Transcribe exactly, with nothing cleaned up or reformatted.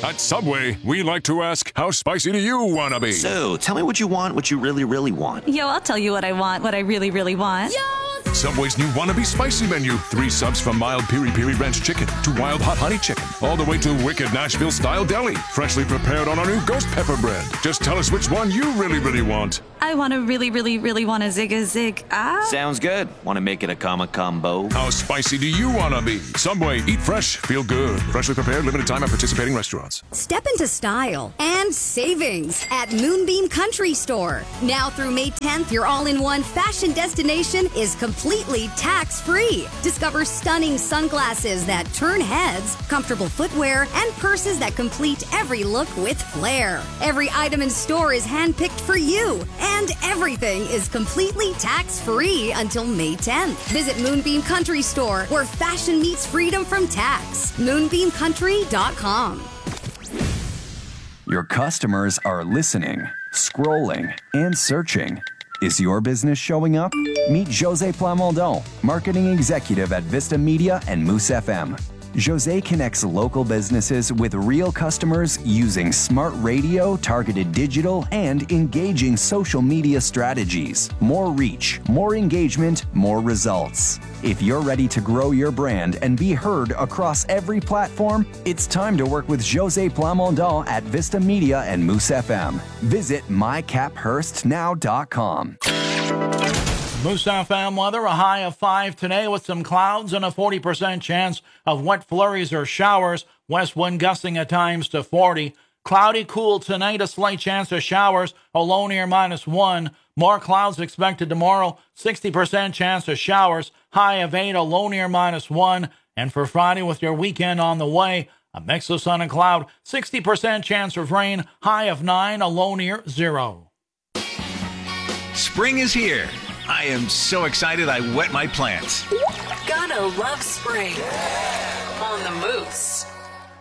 At Subway, we like to ask, how spicy do you want to be? So, tell me what you want, what you really, really want. Yo, I'll tell you what I want, what I really, really want. Yo! Subway's new Wannabe Spicy menu. Three subs from mild piri piri ranch chicken to wild hot honey chicken. All the way to wicked Nashville-style deli. Freshly prepared on our new ghost pepper bread. Just tell us which one you really, really want. I want to really, really, really want a zig a zig. Ah. Sounds good. Want to make it a comma combo? How spicy do you want to be? Subway, eat fresh, feel good. Freshly prepared, limited time at participating restaurants. Step into style and savings at Moonbeam Country Store. Now through May tenth, your all-in-one fashion destination is completely tax-free. Discover stunning sunglasses that turn heads, comfortable footwear, and purses that complete every look with flair. Every item in store is handpicked for you, and everything is completely tax-free until May tenth. Visit Moonbeam Country Store, where fashion meets freedom from tax. moonbeam country dot com. Your customers are listening, scrolling, and searching. Is your business showing up? Meet Jose Plamondon, Marketing Executive at Vista Media and Moose F M. Jose connects local businesses with real customers using smart radio, targeted digital, and engaging social media strategies. More reach, more engagement, more results. If you're ready to grow your brand and be heard across every platform, it's time to work with Jose Plamondon at Vista Media and Moose F M. Visit my cap hurst now dot com. Moose F M weather, a high of five today with some clouds and a forty percent chance of wet flurries or showers. West wind gusting at times to forty. Cloudy, cool tonight, a slight chance of showers, a low near minus one. More clouds expected tomorrow, sixty percent chance of showers, high of eight, a low near minus one. And for Friday with your weekend on the way, a mix of sun and cloud, sixty percent chance of rain, high of nine, a low near zero. Spring is here. I am so excited I wet my plants. Gotta love spring on the Moose.